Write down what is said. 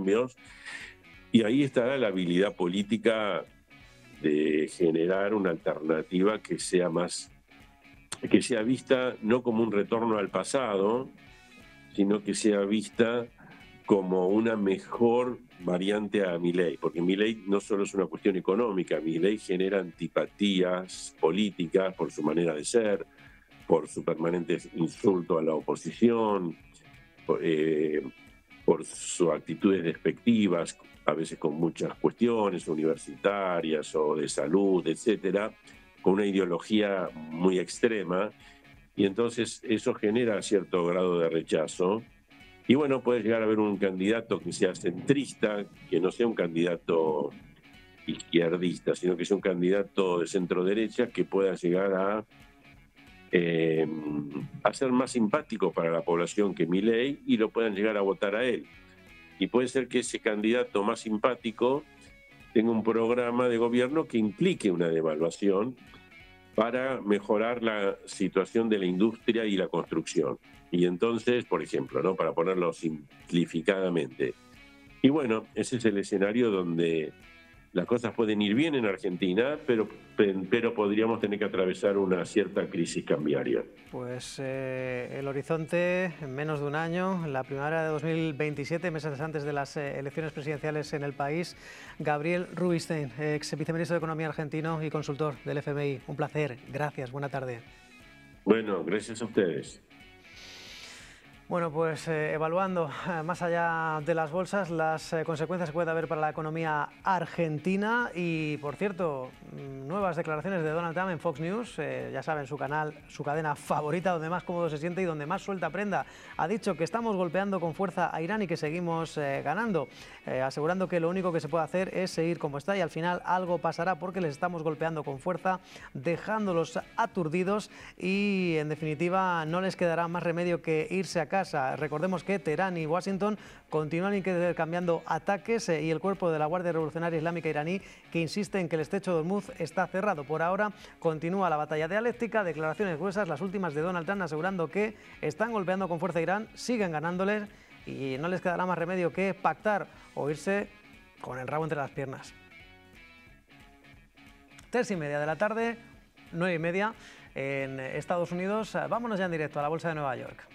cambios, y ahí estará la habilidad política de generar una alternativa que sea vista no como un retorno al pasado, sino que sea vista como una mejor variante a Milei, porque Milei no solo es una cuestión económica, Milei genera antipatías políticas por su manera de ser, por su permanente insulto a la oposición, eh, por sus actitudes despectivas, a veces con muchas cuestiones universitarias o de salud, etcétera, con una ideología muy extrema, y entonces eso genera cierto grado de rechazo. Y bueno, puede llegar a haber un candidato que sea centrista, que no sea un candidato izquierdista, sino que sea un candidato de centro derecha que pueda llegar a ser más simpático para la población que Milei y lo puedan llegar a votar a él. Y puede ser que ese candidato más simpático tenga un programa de gobierno que implique una devaluación para mejorar la situación de la industria y la construcción. Y entonces, por ejemplo, ¿no? Para ponerlo simplificadamente. Y bueno, ese es el escenario donde las cosas pueden ir bien en Argentina, pero podríamos tener que atravesar una cierta crisis cambiaria. Pues el horizonte, en menos de un año, la primavera de 2027, meses antes de las elecciones presidenciales en el país. Gabriel Rubinstein, ex viceministro de Economía argentino y consultor del FMI. Un placer, gracias, buena tarde. Bueno, gracias a ustedes. Bueno, pues evaluando más allá de las bolsas las consecuencias que puede haber para la economía argentina y, por cierto, nuevas declaraciones de Donald Trump en Fox News, ya saben, su canal, su cadena favorita, donde más cómodo se siente y donde más suelta prenda. Ha dicho que estamos golpeando con fuerza a Irán y que seguimos ganando, asegurando que lo único que se puede hacer es seguir como está y al final algo pasará porque les estamos golpeando con fuerza, dejándolos aturdidos y, en definitiva, no les quedará más remedio que irse a casa. Recordemos que Teherán y Washington continúan intercambiando ataques y el cuerpo de la Guardia Revolucionaria Islámica iraní, que insiste en que el estrecho de Hormuz está cerrado. Por ahora continúa la batalla dialéctica, declaraciones gruesas, las últimas de Donald Trump asegurando que están golpeando con fuerza a Irán, siguen ganándoles y no les quedará más remedio que pactar o irse con el rabo entre las piernas. 3:30 de la tarde, 9:30 en Estados Unidos. Vámonos ya en directo a la Bolsa de Nueva York.